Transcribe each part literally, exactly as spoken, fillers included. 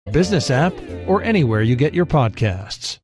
Business app, or anywhere you get your podcasts.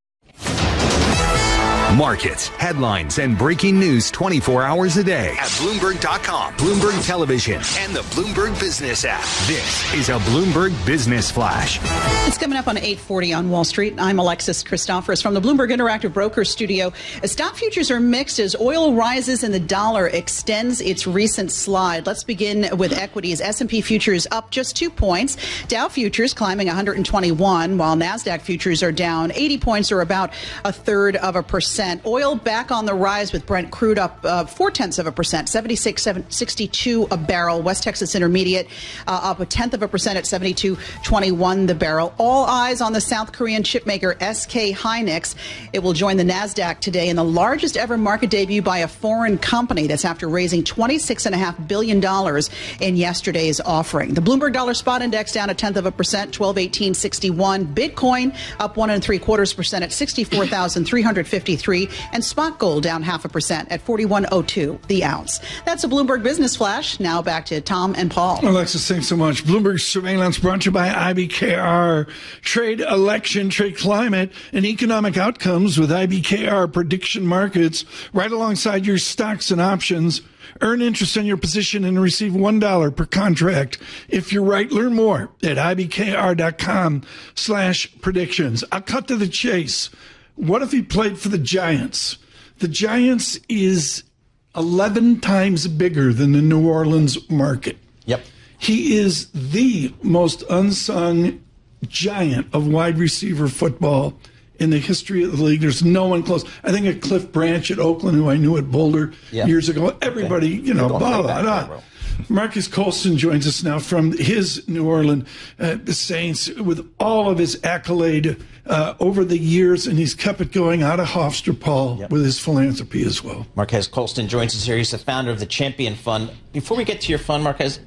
Markets, headlines, and breaking news twenty-four hours a day at Bloomberg dot com, Bloomberg Television, and the Bloomberg Business app. This is a Bloomberg Business Flash. It's coming up on eight forty on Wall Street. I'm Alexis Christoforous from the Bloomberg Interactive Brokers Studio. Stock futures are mixed as oil rises and the dollar extends its recent slide. Let's begin with equities. S and P futures up just two points. Dow futures climbing one hundred twenty-one, while NASDAQ futures are down eighty points, or about a third of a percent. Oil back on the rise with Brent crude up uh, four tenths of a percent, seventy-six sixty-two a barrel. West Texas Intermediate uh, up a tenth of a percent at seventy-two twenty-one the barrel. All eyes on the South Korean chipmaker S K Hynix. It will join the NASDAQ today in the largest ever market debut by a foreign company. That's after raising twenty-six point five billion dollars in yesterday's offering. The Bloomberg Dollar Spot Index down a tenth of a percent, twelve eighteen sixty-one. Bitcoin up one and three quarters percent at sixty-four thousand three hundred fifty-three. And spot gold down half a percent at forty-one oh two the ounce. That's a Bloomberg Business Flash. Now back to Tom and Paul. Alexis, thanks so much. Bloomberg Surveillance brought to you by I B K R. Trade election, trade climate, and economic outcomes with I B K R prediction markets right alongside your stocks and options. Earn interest on your position and receive one dollar per contract. If you're right, learn more at ibkr.com slash predictions. I'll cut to the chase. What if he played for the Giants? The Giants is eleven times bigger than the New Orleans market. Yep. He is the most unsung giant of wide receiver football in the history of the league. There's no one close. I think at Cliff Branch at Oakland, who I knew at Boulder yep. years ago, everybody, okay. you know, blah, blah, blah. Marcus Colston joins us now from his New Orleans uh, Saints with all of his accolade uh, over the years, and he's kept it going out of Hofstra, Paul, yep. with his philanthropy as well. Marquez Colston joins us here. He's the founder of the Champion Fund. Before we get to your fund, Marquez,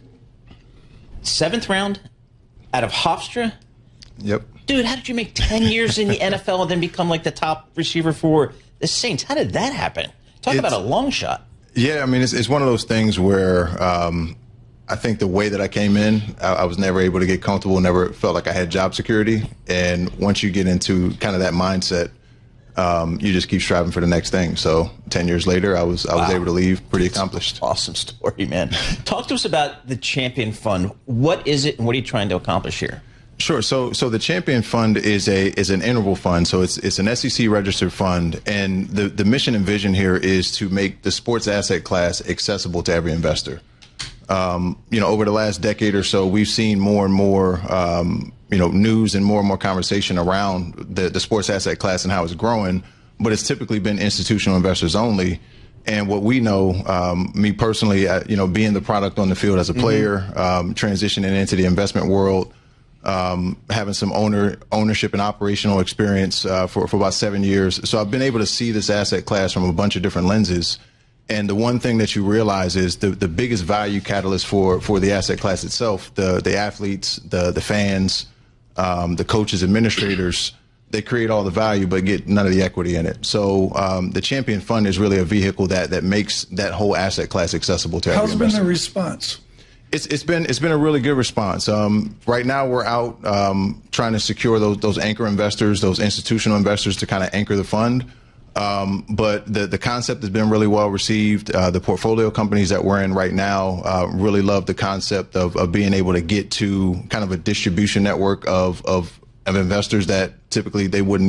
seventh round out of Hofstra? Yep. Dude, how did you make ten years in the N F L and then become like the top receiver for the Saints? How did that happen? Talk it's, about a long shot. Yeah, I mean, it's, it's one of those things where um, I think the way that I came in, I, I was never able to get comfortable, never felt like I had job security. And once you get into kind of that mindset, um, you just keep striving for the next thing. So ten years later, I was I was wow. able to leave pretty accomplished. Awesome story, man. Talk to us about the Champion Fund. What is it and what are you trying to accomplish here? Sure. So, so the Champion Fund is a is an interval fund. So it's it's an S E C registered fund, and the the mission and vision here is to make the sports asset class accessible to every investor. Um, you know, over the last decade or so, we've seen more and more um, you know news and more and more conversation around the the sports asset class and how it's growing, but it's typically been institutional investors only. And what we know, um, me personally, uh, you know, being the product on the field as a player, mm-hmm. um, transitioning into the investment world. Um, having some owner ownership and operational experience uh, for, for about seven years. So I've been able to see this asset class from a bunch of different lenses. And the one thing that you realize is the, the biggest value catalyst for, for the asset class itself, the, the athletes, the, the fans, um, the coaches, administrators, they create all the value but get none of the equity in it. So um, the Champion Fund is really a vehicle that, that makes that whole asset class accessible to every investor. investor. How's been the response? It's, it's been it's been a really good response. Um, right now, we're out um, trying to secure those those anchor investors, those institutional investors, to kind of anchor the fund. Um, but the the concept has been really well received. Uh, the portfolio companies that we're in right now uh, really love the concept of, of being able to get to kind of a distribution network of of, of investors that typically they wouldn't